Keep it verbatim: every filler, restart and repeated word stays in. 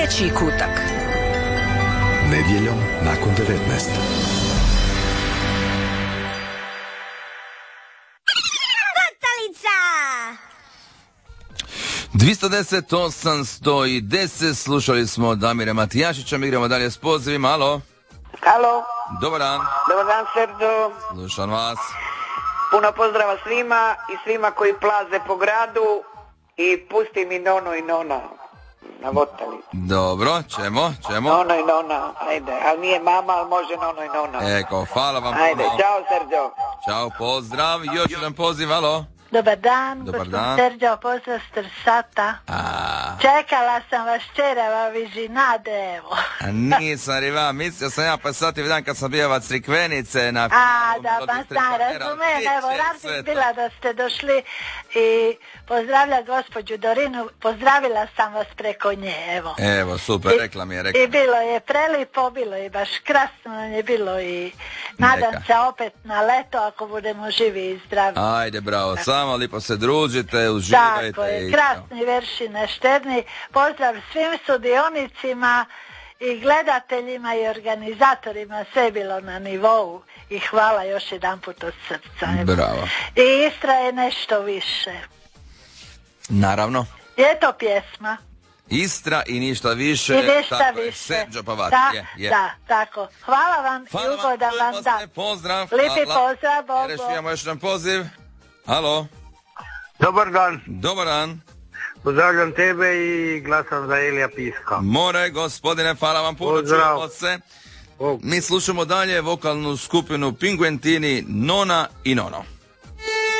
Dječji kutak. Nedjeljom nakon devetnaest. dvjesto deset, osamsto deset, slušali smo Damira Matijašića, mi idemo dalje s pozivima. Alo. Halo. Dobar dan. Dobar dan, Serđo. Slušam vas. Puno pozdrava svima i svima koji plaze po gradu i pusti mi Nono i Nona na votalicu. Dobro, ćemo, ćemo. Nono i Nona, ajde, ali nije mama, ali može Nono i Nona. Eko, hvala vam. Ajde, puno. čao Serđo. Ćao, pozdrav, još jedan poziv, alo. Dobar dan, Dobar gospodin dan. Serđo, pozdrav s Trsata. A, Čekala sam vas čereva vižinade, evo. a nisam riva, mislio sam ja pa sati dan kad sam bio Crikvenice na... A, da, pa sam razumijem, evo, rad bi bila da ste došli i pozdravlja gospođu Dorinu, pozdravila sam vas preko nje, evo. Evo, super, I, rekla mi je, rekla. I bilo je prelipo, bilo je baš krasno, nam je bilo i nadam Neka. se opet na leto ako budemo živi i zdravi. Ajde, bravo, samo lipo se družite, uživajte. Tako je, i- krasni verši neštedni. Pozdrav svim sudionicima i gledateljima i organizatorima, sve je bilo na nivou i hvala još jedan put od srca. Evo. Bravo. I Istra je nešto više. Naravno. Je to pjesma? Istra i ništa više. I ništa tako je, više. Serđo Pavati, Da, je, je. da, tako. Hvala vam Hvala i ugodan lepo vam ste, dan. pozdrav. Lipi hvala. pozdrav, Bogo. Jer još imamo još jedan poziv. Halo. Dobar dan, Dobar dan. pozdravljam tebe i glasam za Elija Piska. More, gospodine, hvala vam puno. Pozdrav. Čujemo se. Bog. Mi slušamo dalje vokalnu skupinu Pinguentini, Nona i Nono.